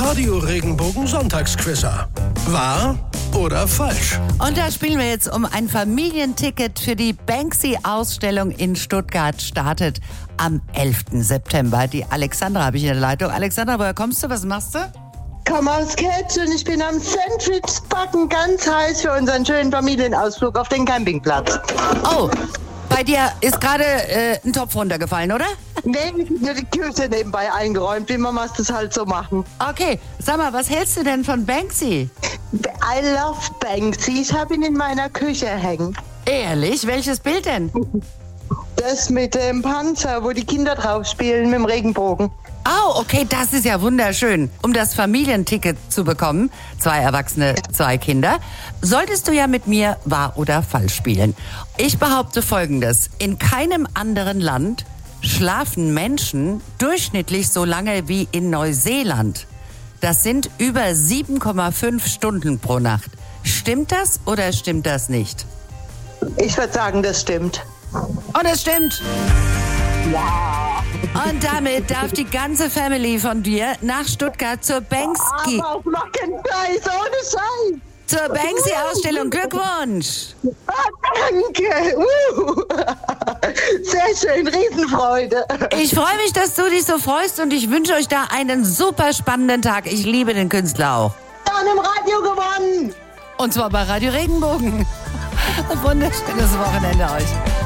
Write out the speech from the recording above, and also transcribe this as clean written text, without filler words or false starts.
Radio Regenbogen Sonntagsquizzer. Wahr oder falsch? Und da spielen wir jetzt um ein Familienticket für die Banksy-Ausstellung in Stuttgart. Startet am 11. September. Die Alexandra habe ich in der Leitung. Alexandra, woher kommst du? Was machst du? Komme aus Ketsch und ich bin am Sandwich-Backen ganz heiß für unseren schönen Familienausflug auf den Campingplatz. Oh, bei dir ist gerade ein Topf runtergefallen, oder? Nee, ich habe nur die Küche nebenbei eingeräumt, wie Mamas das halt so machen. Okay, sag mal, was hältst du denn von Banksy? I love Banksy, ich habe ihn in meiner Küche hängen. Ehrlich? Welches Bild denn? Das mit dem Panzer, wo die Kinder drauf spielen mit dem Regenbogen. Oh, okay, das ist ja wunderschön. Um das Familienticket zu bekommen, 2 Erwachsene, 2 Kinder, solltest du ja mit mir wahr oder falsch spielen. Ich behaupte Folgendes. In keinem anderen Land schlafen Menschen durchschnittlich so lange wie in Neuseeland. Das sind über 7,5 Stunden pro Nacht. Stimmt das oder stimmt das nicht? Ich würde sagen, das stimmt. Und es stimmt. Ja. Und damit darf die ganze Family von dir nach Stuttgart zur Banksy. Aber auf Mackenpreis, ohne Scheiß. Zur Banksy-Ausstellung. Glückwunsch! Danke! Sehr schön, Riesenfreude. Ich freue mich, dass du dich so freust und ich wünsche euch da einen super spannenden Tag. Ich liebe den Künstler auch. Dann im Radio gewonnen! Und zwar bei Radio Regenbogen. Ein wunderschönes Wochenende euch.